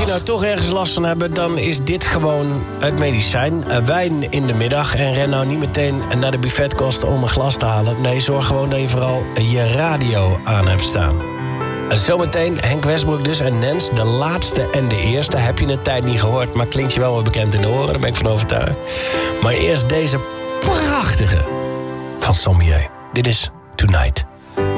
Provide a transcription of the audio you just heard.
nou toch ergens last van hebben, dan is dit gewoon het medicijn. Wijn in de middag en ren nou niet meteen naar de buffetkosten om een glas te halen. Nee, zorg gewoon dat je vooral je radio aan hebt staan. Zometeen Henk Westbroek dus en Nens, de laatste en de eerste. Heb je een tijd niet gehoord, maar klinkt je wel wat bekend in de oren. Daar ben ik van overtuigd. Maar eerst deze prachtige van Sommier. Dit is Tonight.